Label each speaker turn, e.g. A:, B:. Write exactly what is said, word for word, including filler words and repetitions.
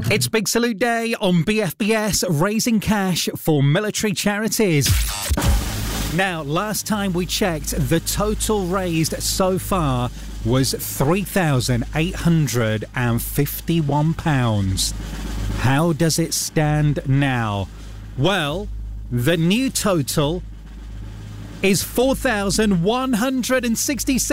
A: It's Big Salute Day on B F B S, raising cash for military charities. Now, last time we checked, the total raised so far was three thousand eight hundred fifty-one pounds. How does it stand now? Well, the new total is four thousand one hundred sixty-six